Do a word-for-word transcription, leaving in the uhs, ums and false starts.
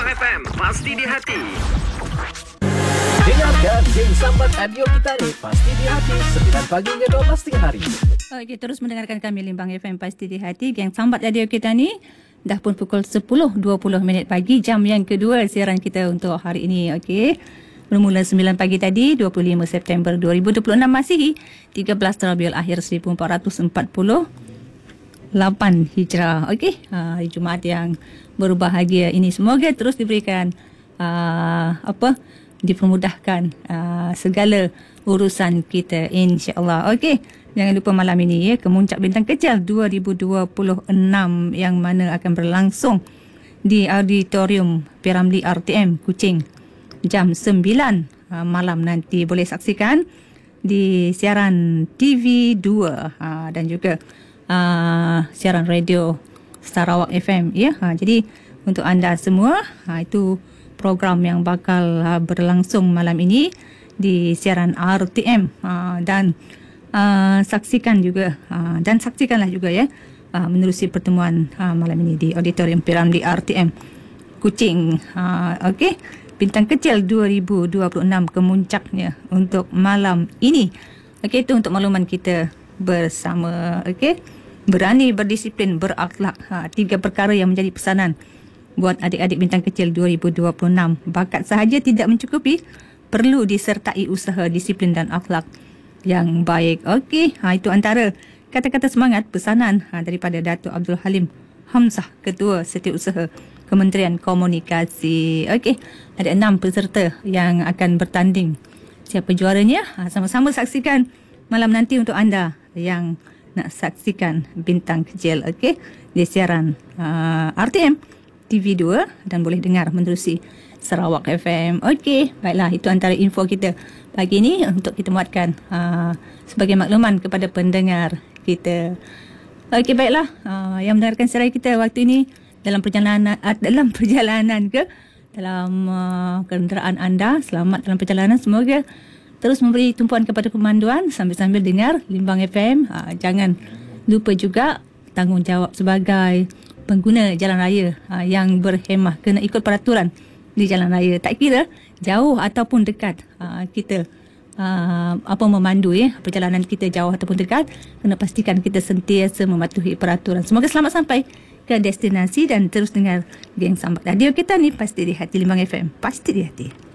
Limbang F M, pasti di hati. Dengarkan Geng Sambat Radio kita ni, pasti di hati. sembilan pagi hingga dua belas tengah hari. Okey, terus mendengarkan kami Limbang F M, pasti di hati. Geng Sambat Radio kita ni dah pun pukul sepuluh dua puluh minit pagi, jam yang kedua siaran kita untuk hari ini. Okey, bermula sembilan pagi tadi, dua puluh lima September dua ribu dua puluh enam Masihi, tiga belas Rabiul Akhir seribu empat ratus empat puluh lapan Hijrah. Okey, uh, hari Jumaat yang berbahagia ini semoga terus diberikan uh, apa dipermudahkan uh, segala urusan kita, insya-Allah. Okey, jangan lupa malam ini ya, Kemuncak Bintang Kecil dua ribu dua puluh enam yang mana akan berlangsung di Auditorium Piramli R T M Kuching jam sembilan uh, malam nanti. Boleh saksikan di siaran T V dua uh, dan juga uh, siaran radio Sarawak F M ya. Uh, jadi untuk anda semua, uh, itu program yang bakal uh, berlangsung malam ini di siaran R T M, uh, dan uh, saksikan juga uh, dan saksikanlah juga ya uh, menerusi pertemuan uh, malam ini di Auditorium Piramli R T M Kuching. Uh, Okey, Bintang Kecil dua ribu dua puluh enam kemuncaknya untuk malam ini. Okey, itu untuk makluman kita bersama. Okey, berani, berdisiplin, berakhlak, ha, tiga perkara yang menjadi pesanan buat adik-adik Bintang Kecil dua ribu dua puluh enam. Bakat sahaja tidak mencukupi, perlu disertai usaha, disiplin dan akhlak yang baik. Okey, ha, itu antara kata-kata semangat pesanan ha, daripada Datuk Abdul Halim Hamzah, Ketua Setiausaha Kementerian Komunikasi. Okey, ada enam peserta yang akan bertanding. Siapa juaranya? Ha, sama-sama saksikan malam nanti untuk anda yang nak saksikan Bintang Kecil. Okey, di siaran uh, R T M T V dua dan boleh dengar menerusi Sarawak F M. Okey, baiklah, itu antara info kita pagi ini untuk kita muatkan uh, sebagai makluman kepada pendengar kita. Okey, baiklah, uh, yang mendengarkan siaran kita waktu ini dalam perjalanan uh, dalam perjalanan ke dalam uh, kenderaan anda, selamat dalam perjalanan. Semoga terus memberi tumpuan kepada pemanduan sambil-sambil dengar Limbang F M. Uh, jangan lupa juga tanggungjawab sebagai pengguna jalan raya uh, yang berhemah, kena ikut peraturan di jalan raya. Tak kira jauh ataupun dekat uh, kita uh, apa memandu ya, perjalanan kita jauh ataupun dekat, kena pastikan kita sentiasa mematuhi peraturan. Semoga selamat sampai ke destinasi dan terus dengar Geng Sambat Radio kita ni, pasti di hati. Limbang F M, pasti di hati.